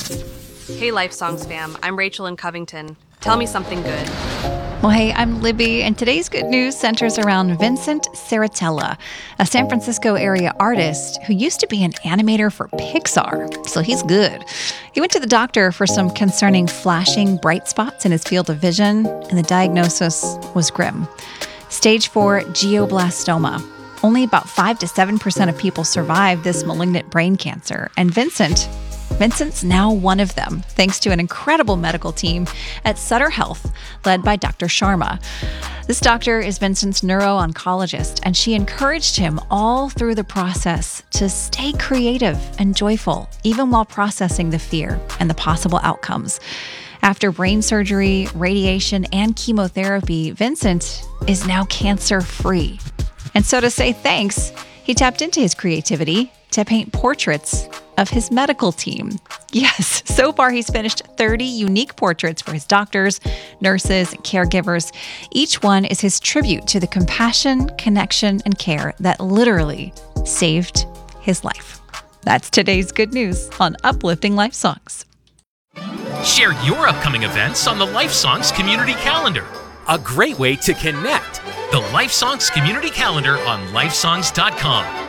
Hey, Life Songs fam. I'm Rachel in Covington. Tell me something good. Well, hey, I'm Libby, and today's good news centers around Vincent Saratella, a San Francisco area artist who used to be an animator for Pixar, so he's good. He went to the doctor for some concerning flashing bright spots in his field of vision, and the diagnosis was grim. Stage 4 glioblastoma. Only about 5 to 7% of people survive this malignant brain cancer, and Vincent's now one of them, thanks to an incredible medical team at Sutter Health, led by Dr. Sharma. This doctor is Vincent's neuro-oncologist, and she encouraged him all through the process to stay creative and joyful, even while processing the fear and the possible outcomes. After brain surgery, radiation, and chemotherapy, Vincent is now cancer-free. And so to say thanks, he tapped into his creativity to paint portraits of his medical team. Yes, so far he's finished 30 unique portraits for his doctors, nurses, and caregivers. Each one is his tribute to the compassion, connection, and care that literally saved his life. That's today's good news on Uplifting Life Songs. Share your upcoming events on the Life Songs Community Calendar. A great way to connect. The Life Songs Community Calendar on lifesongs.com.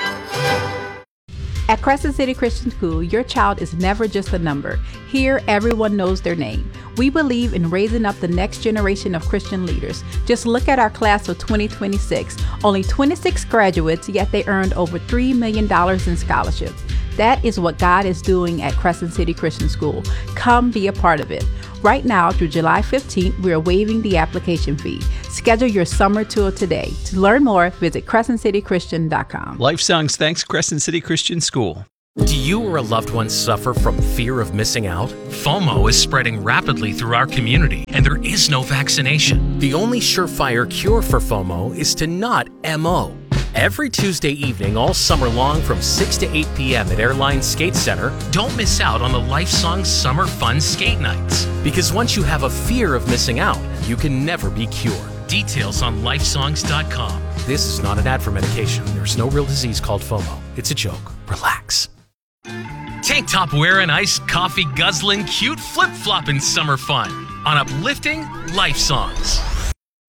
At Crescent City Christian School, your child is never just a number. Here, everyone knows their name. We believe in raising up the next generation of Christian leaders. Just look at our class of 2026. Only 26 graduates, yet they earned over $3 million in scholarships. That is what God is doing at Crescent City Christian School. Come be a part of it. Right now, through July 15th, we are waiving the application fee. Schedule your summer tour today. To learn more, visit crescentcitychristian.com. Life Songs thanks Crescent City Christian School. Do you or a loved one suffer from fear of missing out? FOMO is spreading rapidly through our community, and there is no vaccination. The only surefire cure for FOMO is to not MO. Every Tuesday evening all summer long from 6 to 8 p.m. at Airline Skate Center, don't miss out on the Life Songs Summer Fun Skate Nights. Because once you have a fear of missing out, you can never be cured. Details on lifesongs.com. This is not an ad for medication. There's no real disease called FOMO. It's a joke. Relax. Tank top wearing, iced coffee guzzling, cute flip-flopping summer fun on Uplifting Life Songs.